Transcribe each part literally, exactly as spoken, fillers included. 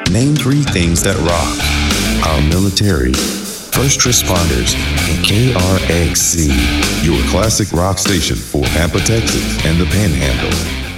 Name three things that rock. Our military, first responders, and K R X C, your classic rock station for Pampa, Texas, and the Panhandle.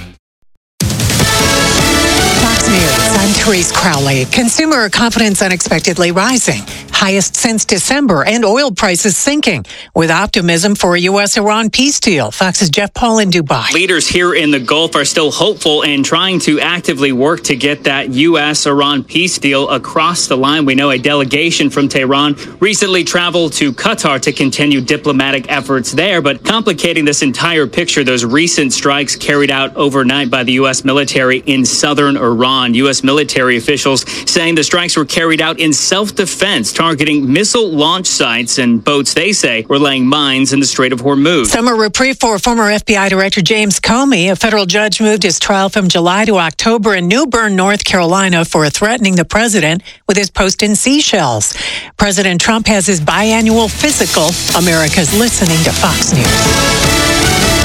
Fox News, I'm Therese Crowley. Consumer confidence unexpectedly rising. Highest since December, and oil prices sinking, with optimism for a U S Iran peace deal. Fox's Jeff Paul in Dubai. Leaders here in the Gulf are still hopeful and trying to actively work to get that U S Iran peace deal across the line. We know a delegation from Tehran recently traveled to Qatar to continue diplomatic efforts there, but complicating this entire picture, those recent strikes carried out overnight by the U S military in southern Iran. U S military officials saying the strikes were carried out in self-defense, targeting missile launch sites and boats they say were laying mines in the Strait of Hormuz. Summer reprieve for former F B I Director James Comey. A federal judge moved his trial from July to October in New Bern, North Carolina, for threatening the president with his post in Seychelles. President Trump has his biannual physical. America's listening to Fox News.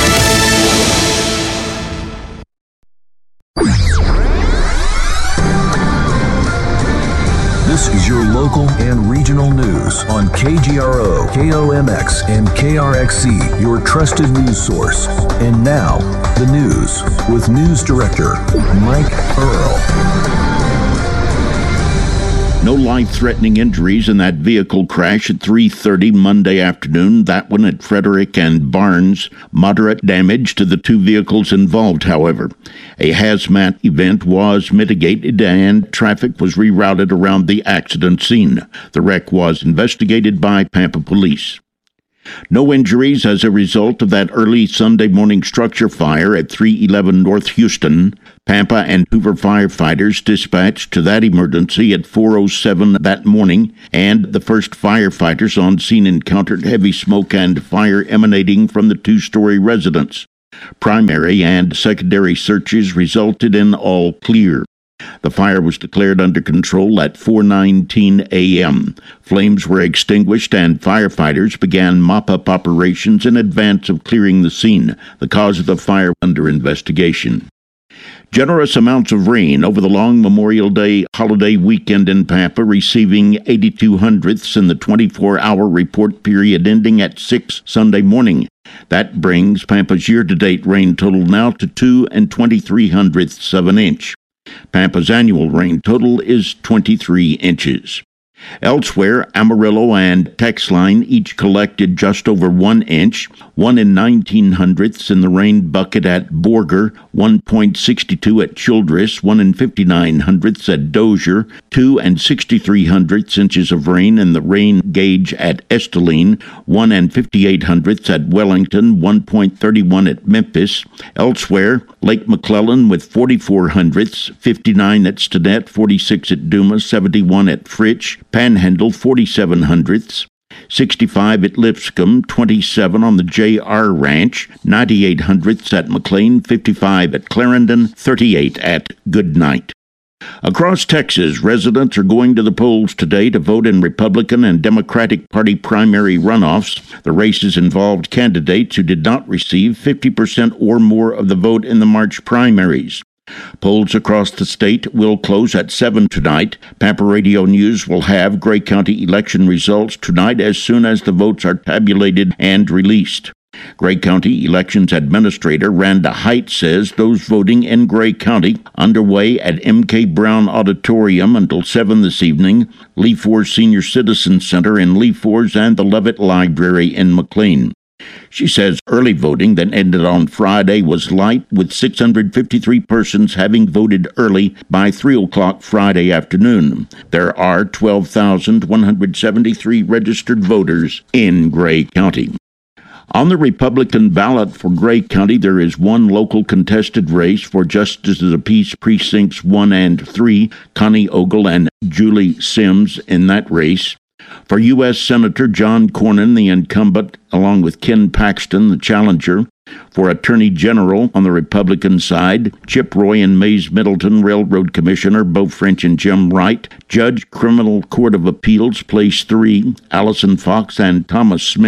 This is your local and regional news on K G R O, K O M X, and K R X C, your trusted news source. And now, the news with News Director Mike Earl. No life-threatening injuries in that vehicle crash at three thirty Monday afternoon. That one at Frederick and Barnes. Moderate damage to the two vehicles involved, however. A hazmat event was mitigated and traffic was rerouted around the accident scene. The wreck was investigated by Pampa Police. No injuries as a result of that early Sunday morning structure fire at three eleven North Houston. Pampa and Hoover firefighters dispatched to that emergency at four oh seven that morning, and the first firefighters on scene encountered heavy smoke and fire emanating from the two-story residence. Primary and secondary searches resulted in all clear. The fire was declared under control at four nineteen a.m. Flames were extinguished and firefighters began mop-up operations in advance of clearing the scene. The cause of the fire under investigation. Generous amounts of rain over the long Memorial Day holiday weekend in Pampa, receiving eighty-two hundredths in the twenty-four hour report period ending at six Sunday morning. That brings Pampa's year-to-date rain total now to two and twenty-three hundredths of an inch. Pampa's annual rain total is twenty-three inches. Elsewhere, Amarillo and Texline each collected just over one inch, one and nineteen hundredths in the rain bucket at Borger, one point six two at Childress, one and fifty-nine hundredths at Dozier, two and sixty-three hundredths inches of rain in the rain gauge at Esteline, one and fifty-eight hundredths at Wellington, one point three one at Memphis. Elsewhere, Lake McClellan with forty-four hundredths, fifty-nine at Stinnett, forty-six at Dumas, seventy-one at Fritch, Panhandle, forty-seven hundredths, sixty-five at Lipscomb, twenty-seven on the J R Ranch, ninety-eight hundredths at McLean, fifty-five at Clarendon, thirty-eight at Goodnight. Across Texas, residents are going to the polls today to vote in Republican and Democratic Party primary runoffs. The races involved candidates who did not receive fifty percent or more of the vote in the March primaries. Polls across the state will close at seven tonight. Pampa Radio News will have Gray County election results tonight as soon as the votes are tabulated and released. Gray County Elections Administrator Randa Height says those voting in Gray County underway at M K Brown Auditorium until seven this evening, Lee Force Senior Citizen Center in Lee Force, and the Levitt Library in McLean. She says early voting that ended on Friday was light, with six hundred fifty-three persons having voted early by three o'clock Friday afternoon. There are twelve thousand one hundred seventy-three registered voters in Gray County. On the Republican ballot for Gray County, there is one local contested race for Justice of the Peace Precincts one and three, Connie Ogle and Julie Sims in that race. For U S Senator John Cornyn, the incumbent, along with Ken Paxton, the challenger. For Attorney General on the Republican side, Chip Roy and Mays Middleton, Railroad Commissioner, Beau French and Jim Wright. Judge, Criminal Court of Appeals, Place three, Allison Fox and Thomas Smith.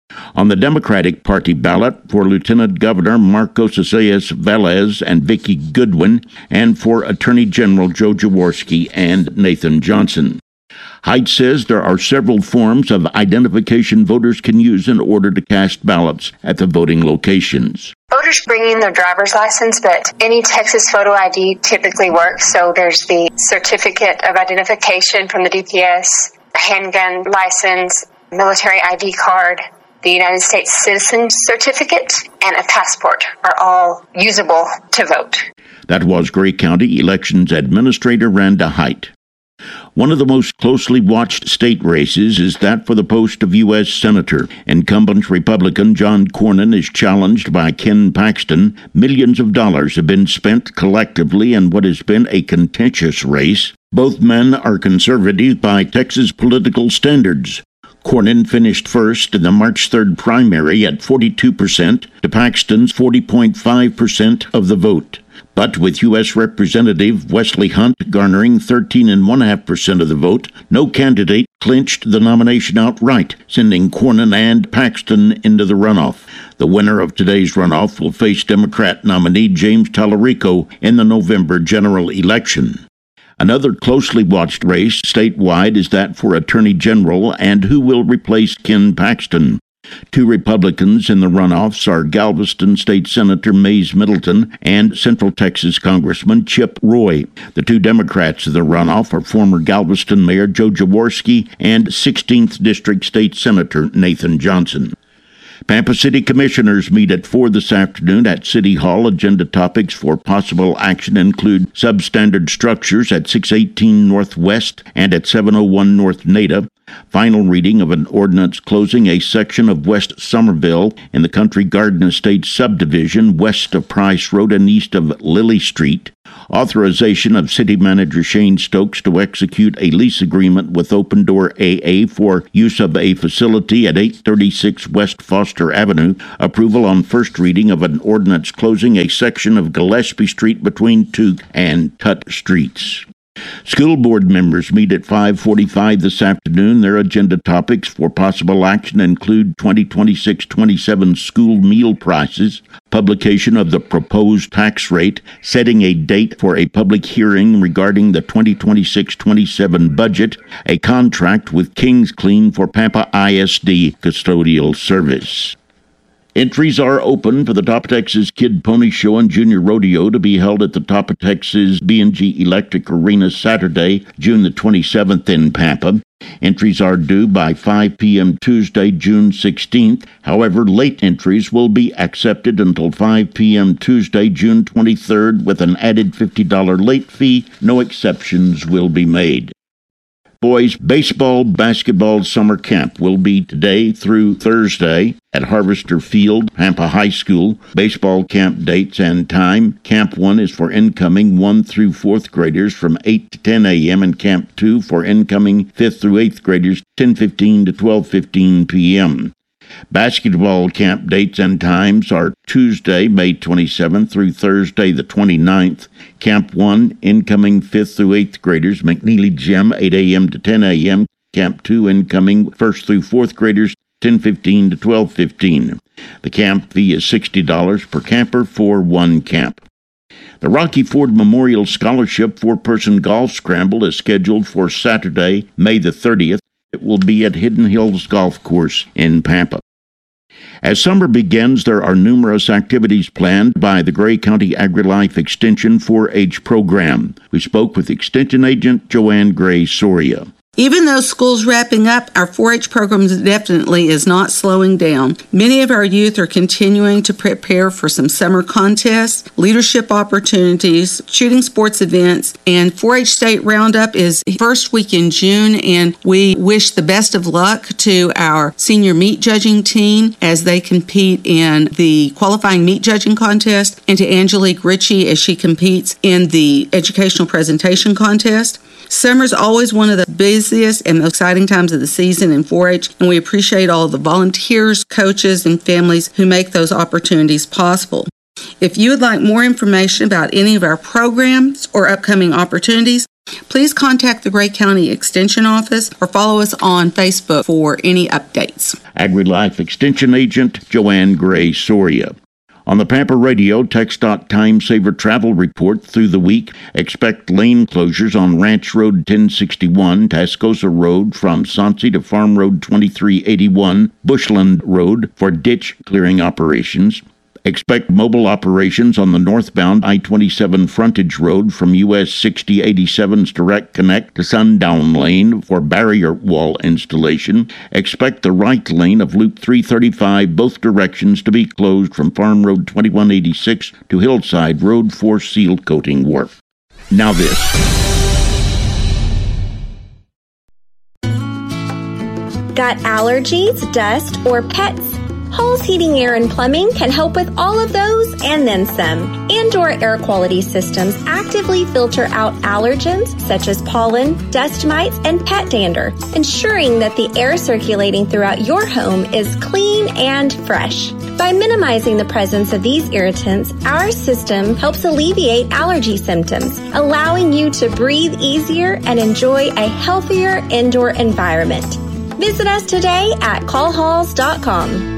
On the Democratic Party ballot for Lieutenant Governor Marcos Zayas Velez and Vicki Goodwin, and for Attorney General Joe Jaworski and Nathan Johnson. Haidt says there are several forms of identification voters can use in order to cast ballots at the voting locations. Voters bring in their driver's license, but any Texas photo I D typically works. So there's the certificate of identification from the D P S, a handgun license, military I D card, the United States Citizen Certificate, and a passport are all usable to vote. That was Gray County Elections Administrator Randa Haidt. One of the most closely watched state races is that for the post of U S Senator. Incumbent Republican John Cornyn is challenged by Ken Paxton. Millions of dollars have been spent collectively in what has been a contentious race. Both men are conservative by Texas political standards. Cornyn finished first in the March third primary at forty-two percent to Paxton's forty point five percent of the vote. But with U S Representative Wesley Hunt garnering thirteen point one five percent of the vote, no candidate clinched the nomination outright, sending Cornyn and Paxton into the runoff. The winner of today's runoff will face Democrat nominee James Tallarico in the November general election. Another closely watched race statewide is that for Attorney General and who will replace Ken Paxton. Two Republicans in the runoffs are Galveston State Senator Mays Middleton and Central Texas Congressman Chip Roy. The two Democrats in the runoff are former Galveston Mayor Joe Jaworski and sixteenth District State Senator Nathan Johnson. Pampa City Commissioners meet at four this afternoon at City Hall. Agenda topics for possible action include substandard structures at six eighteen Northwest and at seven oh one North Nada, final reading of an ordinance closing a section of West Somerville in the Country Garden Estate subdivision west of Price Road and east of Lily Street, authorization of City Manager Shane Stokes to execute a lease agreement with Open Door A A for use of a facility at eight thirty-six West Foster Avenue, approval on first reading of an ordinance closing a section of Gillespie Street between Tuke and Tutt Streets. School board members meet at five forty-five this afternoon. Their agenda topics for possible action include twenty twenty-six twenty-seven school meal prices, publication of the proposed tax rate, setting a date for a public hearing regarding the twenty twenty-six twenty-seven budget, a contract with Kings Clean for Pampa I S D custodial service. Entries are open for the Top Texas Kid Pony Show and Junior Rodeo to be held at the Top of Texas B and G Electric Arena Saturday, June the twenty-seventh in Pampa. Entries are due by five p.m. Tuesday, June sixteenth. However, late entries will be accepted until five p.m. Tuesday, June twenty-third, with an added fifty dollars late fee. No exceptions will be made. Boys baseball, basketball summer camp will be today through Thursday at Harvester Field, Pampa High School. Baseball camp dates and time. Camp one is for incoming one through fourth graders from eight to ten a.m. and Camp two for incoming fifth through eighth graders ten fifteen to twelve fifteen p.m. Basketball camp dates and times are Tuesday, May twenty-seventh through Thursday the twenty-ninth. Camp one, incoming fifth through eighth graders, McNeely Gym, eight a.m. to ten a.m. Camp two, incoming first through fourth graders, ten fifteen to twelve fifteen. The camp fee is sixty dollars per camper for one camp. The Rocky Ford Memorial Scholarship four-person golf scramble is scheduled for Saturday, May the thirtieth. It will be at Hidden Hills Golf Course in Pampa. As summer begins, there are numerous activities planned by the Gray County AgriLife Extension four H program. We spoke with Extension Agent Joanne Gray Soria. Even though school's wrapping up, our four H program definitely is not slowing down. Many of our youth are continuing to prepare for some summer contests, leadership opportunities, shooting sports events, and four H State Roundup is first week in June, and we wish the best of luck to our senior meat judging team as they compete in the qualifying meat judging contest, and to Angelique Ritchie as she competes in the educational presentation contest. Summer's always one of the busiest and most exciting times of the season in four H, and we appreciate all the volunteers, coaches, and families who make those opportunities possible. If you would like more information about any of our programs or upcoming opportunities, Please contact the Gray County Extension Office or follow us on Facebook for any updates. AgriLife Extension Agent Joanne Gray Soria. On the Pampa Radio, TxDOT Time Saver Travel Report through the week. Expect lane closures on Ranch Road ten sixty-one, Tascosa Road from Soncy to Farm Road twenty-three eighty-one, Bushland Road for ditch clearing operations. Expect mobile operations on the northbound I twenty-seven frontage road from U S sixty eighty-seven's Direct Connect to Sundown Lane for barrier wall installation. Expect the right lane of Loop three thirty-five both directions to be closed from Farm Road twenty-one eighty-six to Hillside Road for seal coating work. Now this. Got allergies, dust, or pets? Hall's Heating, Air, and Plumbing can help with all of those and then some. Indoor air quality systems actively filter out allergens such as pollen, dust mites, and pet dander, ensuring that the air circulating throughout your home is clean and fresh. By minimizing the presence of these irritants, our system helps alleviate allergy symptoms, allowing you to breathe easier and enjoy a healthier indoor environment. Visit us today at call halls dot com.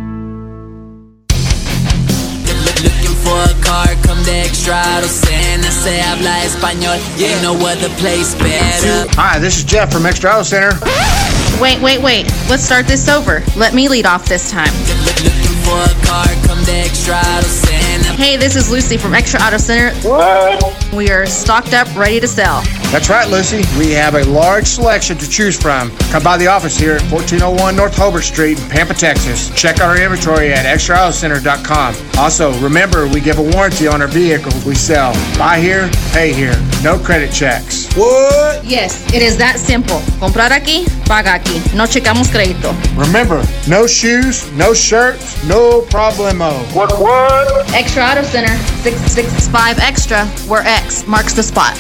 Looking for a car, come to Extra Auto Center. Se habla español, ain't no other place better. Hi, this is Jeff from Extra Auto Center. Wait, wait, wait. Let's start this over. Let me lead off this time. Looking for a car, come to Extra Auto Center. Hey, this is Lucy from Extra Auto Center. What? We are stocked up, ready to sell. That's right, Lucy. We have a large selection to choose from. Come by the office here at fourteen oh one North Hobart Street in Pampa, Texas. Check out our inventory at extra auto center dot com. Also, remember, we give a warranty on our vehicles we sell. Buy here, pay here. No credit checks. What? Yes, it is that simple. Comprar aquí, paga aquí. No checamos crédito. Remember, no shoes, no shirts, no problemo. What, what? Extra Auto Center, six six five Extra, where X marks the spot.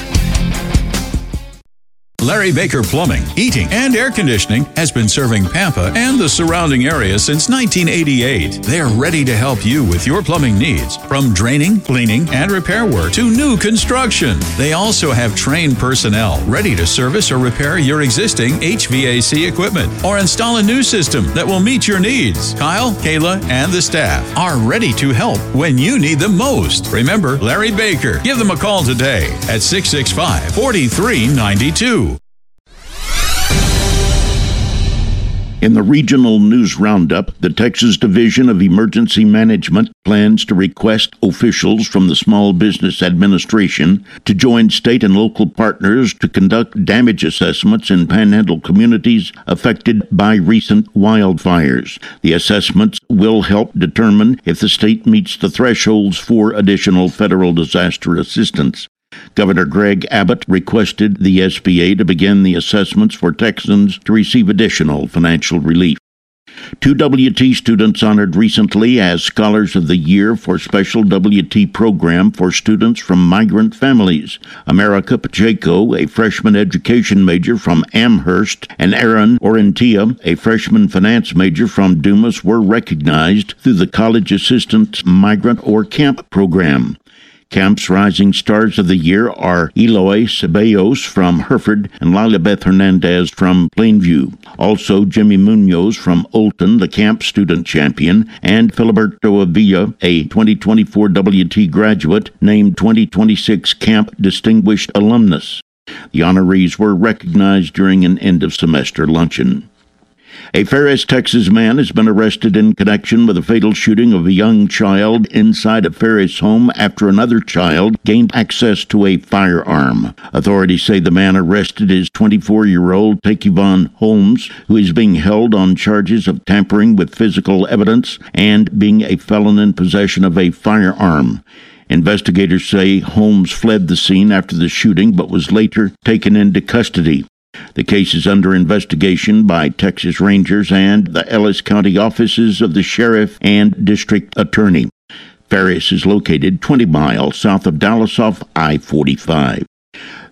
Larry Baker Plumbing, Heating, and Air Conditioning has been serving Pampa and the surrounding area since nineteen eighty-eight. They're ready to help you with your plumbing needs, from draining, cleaning, and repair work to new construction. They also have trained personnel ready to service or repair your existing H V A C equipment or install a new system that will meet your needs. Kyle, Kayla, and the staff are ready to help when you need them most. Remember Larry Baker. Give them a call today at six six five, four three nine two. In the Regional News Roundup, the Texas Division of Emergency Management plans to request officials from the Small Business Administration to join state and local partners to conduct damage assessments in Panhandle communities affected by recent wildfires. The assessments will help determine if the state meets the thresholds for additional federal disaster assistance. Governor Greg Abbott requested the S B A to begin the assessments for Texans to receive additional financial relief. Two W T students honored recently as Scholars of the Year for Special W T Program for students from migrant families. America Pacheco, a freshman education major from Amherst, and Aaron Orentia, a freshman finance major from Dumas, were recognized through the College Assistant Migrant or CAMP program. Camp's Rising Stars of the Year are Eloy Ceballos from Hereford and Lalibeth Hernandez from Plainview. Also, Jimmy Munoz from Olton, the Camp Student Champion, and Filiberto Avilla, a twenty twenty-four W T graduate, named twenty twenty-six Camp Distinguished Alumnus. The honorees were recognized during an end-of-semester luncheon. A Ferris, Texas man has been arrested in connection with the fatal shooting of a young child inside a Ferris home after another child gained access to a firearm. Authorities say the man arrested is twenty-four-year-old Takevon Holmes, who is being held on charges of tampering with physical evidence and being a felon in possession of a firearm. Investigators say Holmes fled the scene after the shooting but was later taken into custody. The case is under investigation by Texas Rangers and the Ellis County offices of the sheriff and district attorney. Ferris is located twenty miles south of Dallas off I forty-five.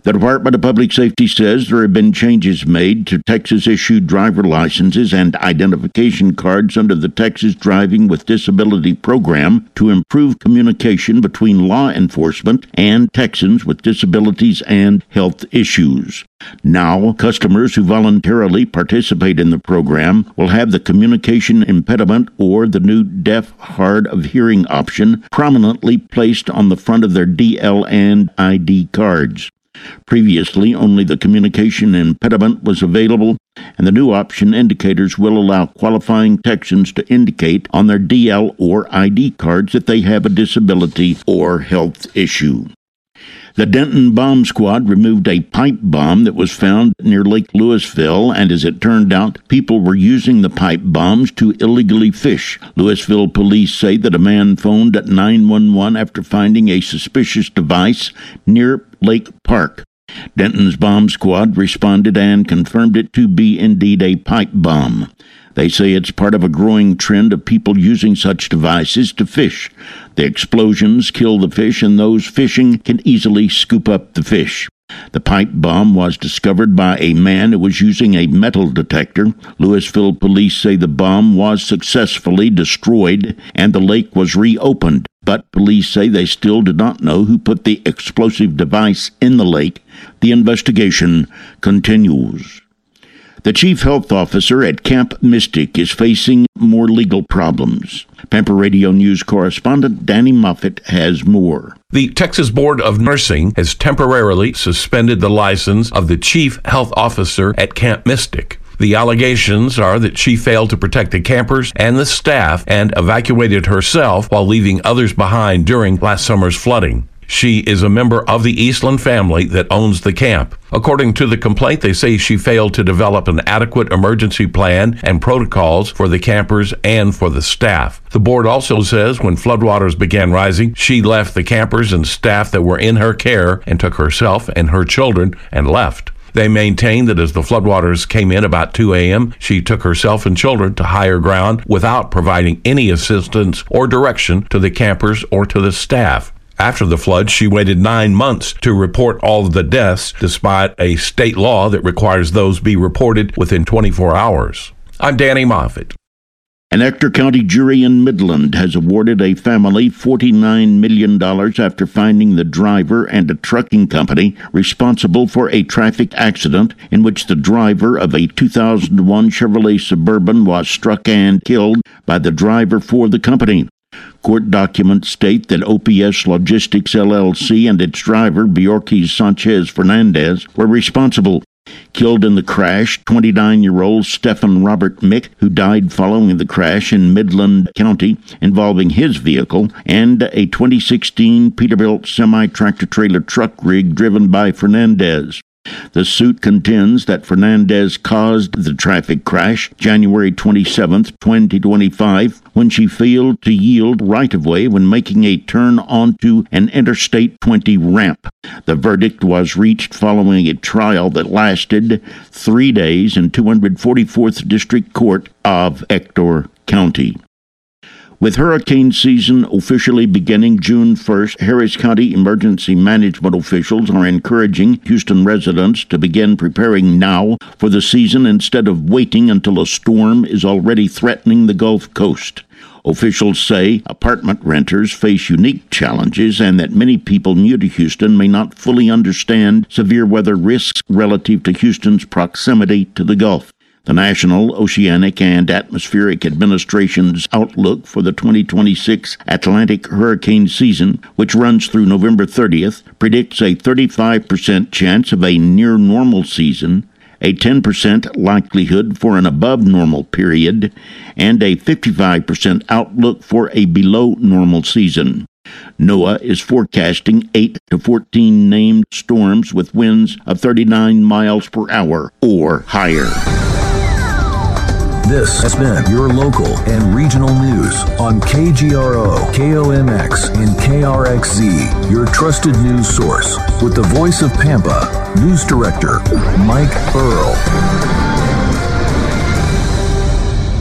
The Department of Public Safety says there have been changes made to Texas-issued driver licenses and identification cards under the Texas Driving with Disability program to improve communication between law enforcement and Texans with disabilities and health issues. Now, customers who voluntarily participate in the program will have the communication impediment or the new deaf hard of hearing option prominently placed on the front of their D L and I D cards. Previously, only the communication impediment was available, and the new option indicators will allow qualifying Texans to indicate on their D L or I D cards that they have a disability or health issue. The Denton Bomb Squad removed a pipe bomb that was found near Lake Lewisville, and as it turned out, people were using the pipe bombs to illegally fish. Lewisville police say that a man phoned at nine one one after finding a suspicious device near Lake Park. Denton's bomb squad responded and confirmed it to be indeed a pipe bomb. They say it's part of a growing trend of people using such devices to fish. The explosions kill the fish, and those fishing can easily scoop up the fish. The pipe bomb was discovered by a man who was using a metal detector. Lewisville police say the bomb was successfully destroyed and the lake was reopened, but police say they still do not know who put the explosive device in the lake. The investigation continues. The chief health officer at Camp Mystic is facing more legal problems. Pampa Radio News correspondent Danny Moffett has more. The Texas Board of Nursing has temporarily suspended the license of the chief health officer at Camp Mystic. The allegations are that she failed to protect the campers and the staff and evacuated herself while leaving others behind during last summer's flooding. She is a member of the Eastland family that owns the camp. According to the complaint, they say she failed to develop an adequate emergency plan and protocols for the campers and for the staff. The board also says when floodwaters began rising, she left the campers and staff that were in her care and took herself and her children and left. They maintain that as the floodwaters came in about two a.m., she took herself and children to higher ground without providing any assistance or direction to the campers or to the staff. After the flood, she waited nine months to report all of the deaths, despite a state law that requires those be reported within twenty-four hours. I'm Danny Moffett. An Ector County jury in Midland has awarded a family forty-nine million dollars after finding the driver and a trucking company responsible for a traffic accident in which the driver of a two thousand one Chevrolet Suburban was struck and killed by the driver for the company. Court documents state that O P S Logistics L L C and its driver, Bjorkis Sanchez Fernandez, were responsible. Killed in the crash, twenty-nine-year-old Stephen Robert Mick, who died following the crash in Midland County involving his vehicle, and a twenty sixteen Peterbilt semi-tractor-trailer truck rig driven by Fernandez. The suit contends that Fernandez caused the traffic crash January twenty-seventh, twenty twenty-five, when she failed to yield right-of-way when making a turn onto an Interstate twenty ramp. The verdict was reached following a trial that lasted three days in two hundred forty-fourth District Court of Ector County. With hurricane season officially beginning June first, Harris County emergency management officials are encouraging Houston residents to begin preparing now for the season instead of waiting until a storm is already threatening the Gulf Coast. Officials say apartment renters face unique challenges and that many people new to Houston may not fully understand severe weather risks relative to Houston's proximity to the Gulf. The National Oceanic and Atmospheric Administration's outlook for the twenty twenty-six Atlantic hurricane season, which runs through November thirtieth, predicts a thirty-five percent chance of a near-normal season, a ten percent likelihood for an above-normal period, and a fifty-five percent outlook for a below-normal season. NOAA is forecasting eight to fourteen named storms with winds of thirty-nine miles per hour or higher. This has been your local and regional news on K G R O, K O M X, and K R X Z, your trusted news source. With the voice of Pampa, News Director Mike Earl.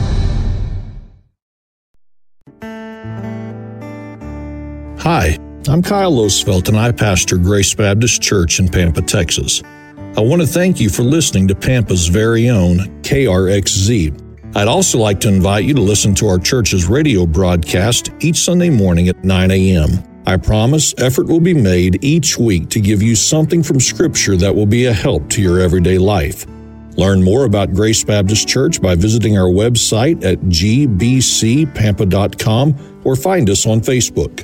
Hi, I'm Kyle Losfelt, and I pastor Grace Baptist Church in Pampa, Texas. I want to thank you for listening to Pampa's very own K R X Z. I'd also like to invite you to listen to our church's radio broadcast each Sunday morning at nine a.m. I promise effort will be made each week to give you something from Scripture that will be a help to your everyday life. Learn more about Grace Baptist Church by visiting our website at g b c pampa dot com or find us on Facebook.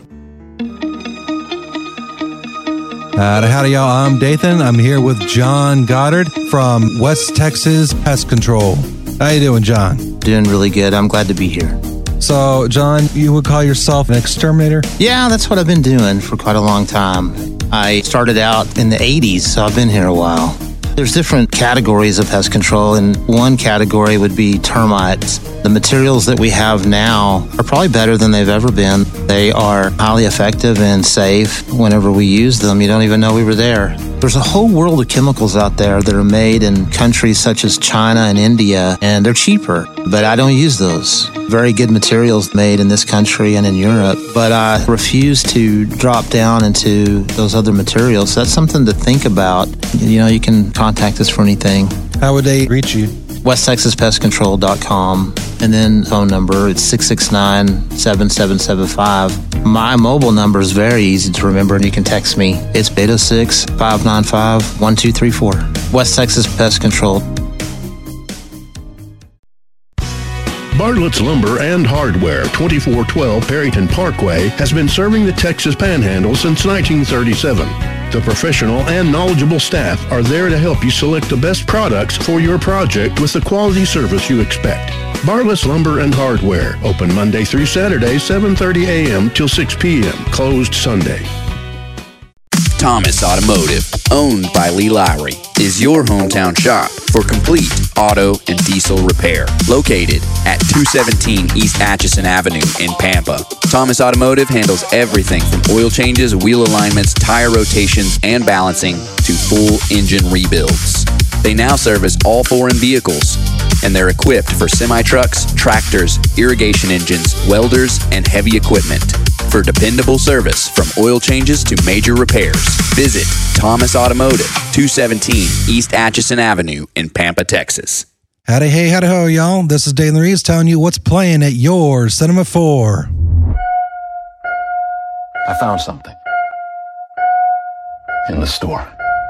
Howdy, howdy, y'all. I'm Dathan. I'm here with John Goddard from West Texas Pest Control. How you doing, John? Doing really good. I'm glad to be here. So, John, you would call yourself an exterminator? Yeah, that's what I've been doing for quite a long time. I started out in the eighties, so I've been here a while. There's different categories of pest control, and one category would be termites. The materials that we have now are probably better than they've ever been. They are highly effective and safe. Whenever we use them, you don't even know we were there. There's a whole world of chemicals out there that are made in countries such as China and India, and they're cheaper, but I don't use those. Very good materials made in this country and in Europe, but I refuse to drop down into those other materials. So that's something to think about. You know, you can contact us for anything. How would they reach you? west texas pest control dot com, and then phone number, it's six six nine, seven seven seven five. My mobile number is very easy to remember, and you can text me. It's eight oh six, five nine five, one two three four. West Texas Pest Control. Bartlett's Lumber and Hardware, twenty-four twelve Perryton Parkway, has been serving the Texas Panhandle since nineteen thirty-seven. The professional and knowledgeable staff are there to help you select the best products for your project with the quality service you expect. Bartlett's Lumber and Hardware, open Monday through Saturday, seven thirty a.m. till six p.m., closed Sunday. Thomas Automotive, owned by Lee Lowry, is your hometown shop for complete auto and diesel repair. Located at two seventeen East Atchison Avenue in Pampa. Thomas Automotive handles everything from oil changes, wheel alignments, tire rotations, and balancing to full engine rebuilds. They now service all foreign vehicles, and they're equipped for semi-trucks, tractors, irrigation engines, welders, and heavy equipment. For dependable service from oil changes to major repairs, visit Thomas Automotive, two seventeen East Atchison Avenue in Pampa, Texas. Howdy, hey, howdy, ho, y'all. This is Dayton Reeves telling you what's playing at your Cinema four. I found something in the store.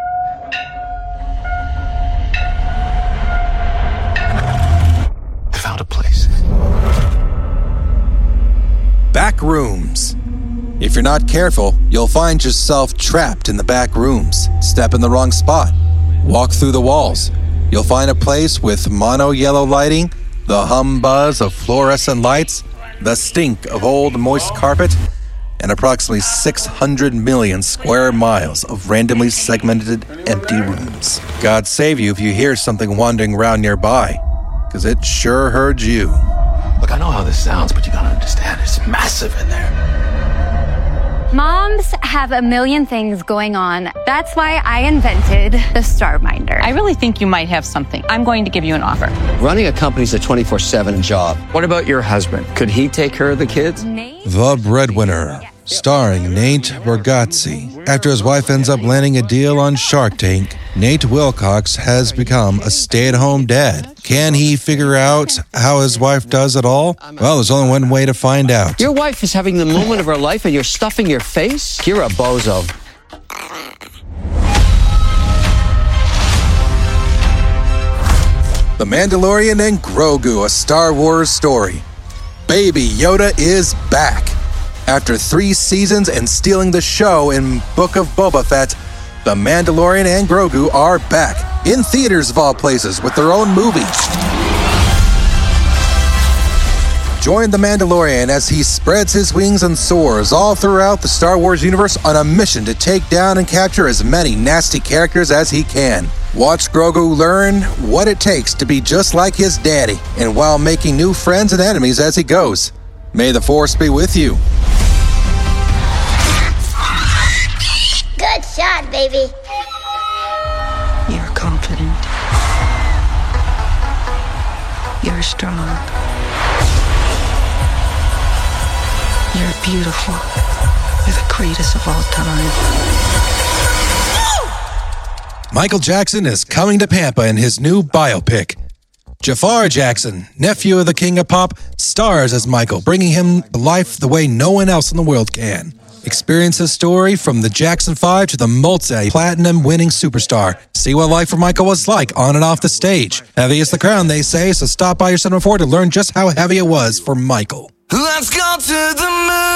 I found a place. Back rooms. If you're not careful, you'll find yourself trapped in the back rooms. Step in the wrong spot. Walk through the walls. You'll find a place with mono yellow lighting, the hum buzz of fluorescent lights, the stink of old moist carpet, and approximately six hundred million square miles of randomly segmented empty rooms. God save you if you hear something wandering around nearby, because it sure heard you. Look, I know how this sounds, but you gotta understand, it's massive in there. Moms have a million things going on. That's why I invented the StarMinder. I really think you might have something. I'm going to give you an offer. Running a company's a twenty-four seven job. What about your husband? Could he take care of the kids? The Breadwinner, starring Nate Bargatze. After his wife ends up landing a deal on Shark Tank, Nate Wilcox has become a stay-at-home dad. Can he figure out how his wife does it all? Well, there's only one way to find out. Your wife is having the moment of her life and you're stuffing your face? You're a bozo. The Mandalorian and Grogu, a Star Wars story. Baby Yoda is back. After three seasons and stealing the show in Book of Boba Fett, The Mandalorian and Grogu are back, in theaters of all places, with their own movies. Join The Mandalorian as he spreads his wings and soars all throughout the Star Wars universe on a mission to take down and capture as many nasty characters as he can. Watch Grogu learn what it takes to be just like his daddy, and while making new friends and enemies as he goes. May the Force be with you. Good shot, baby. You're confident. You're strong. You're beautiful. You're the greatest of all time. Michael Jackson is coming to Pampa in his new biopic. Jafar Jackson, nephew of the King of Pop, stars as Michael, bringing him to life the way no one else in the world can. Experience his story from the Jackson five to the multi-platinum winning superstar. See what life for Michael was like on and off the stage. Heavy is the crown, they say, so stop by your Cinema four to learn just how heavy it was for Michael. Let's go to the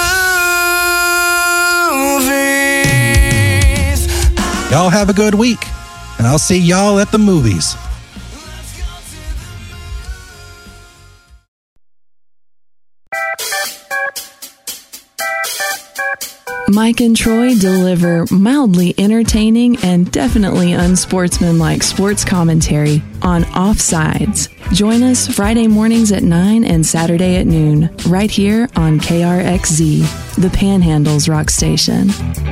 movies. Y'all have a good week, and I'll see y'all at the movies. Mike and Troy deliver mildly entertaining and definitely unsportsmanlike sports commentary on Offsides. Join us Friday mornings at nine and Saturday at noon, right here on K R X Z, the Panhandle's rock station.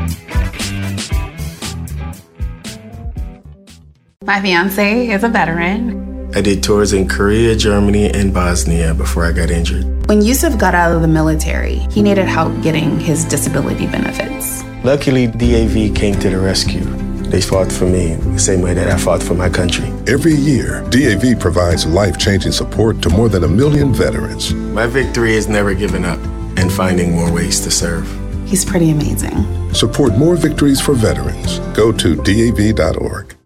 My fiance is a veteran. I did tours in Korea, Germany, and Bosnia before I got injured. When Yusuf got out of the military, he needed help getting his disability benefits. Luckily, D A V came to the rescue. They fought for me the same way that I fought for my country. Every year, D A V provides life-changing support to more than a million veterans. My victory is never giving up and finding more ways to serve. He's pretty amazing. Support more victories for veterans. Go to D A V dot org.